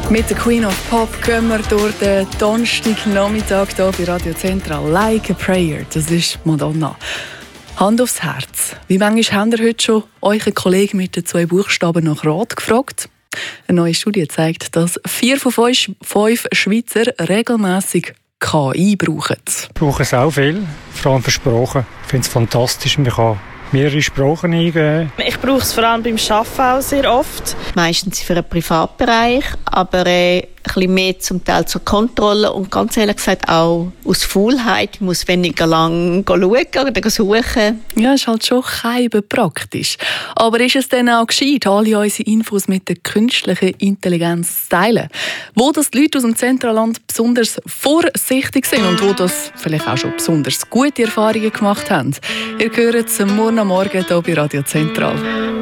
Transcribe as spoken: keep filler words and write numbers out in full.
Mit der Queen of Pop gehen wir durch den Donnerstagnachmittag hier bei Radio Central. Like a Prayer, das ist Madonna. Hand aufs Herz. Wie manchmal habt ihr heute schon euren Kollegen mit den zwei Buchstaben nach Rat gefragt? Eine neue Studie zeigt, dass vier von fünf, fünf Schweizer regelmässig K I brauchen. Ich brauche es auch viel, vor allem für Sprachen. Ich finde es fantastisch. Man kann mehrere Sprachen eingeben. Ich brauche es vor allem beim Arbeiten auch sehr oft. Meistens für den Privatbereich, aber äh, ein bisschen mehr zum Teil zur Kontrolle und ganz ehrlich gesagt auch aus Faulheit. Ich muss weniger lang schauen oder suchen. Ja, ist halt schon keibe praktisch. Aber ist es denn auch gescheit, alle unsere Infos mit der künstlichen Intelligenz zu teilen? Wo das die Leute aus dem Zentralland besonders vorsichtig sind und wo das vielleicht auch schon besonders gute Erfahrungen gemacht haben. Ihr hört es morgen am Morgen hier bei Radio Central.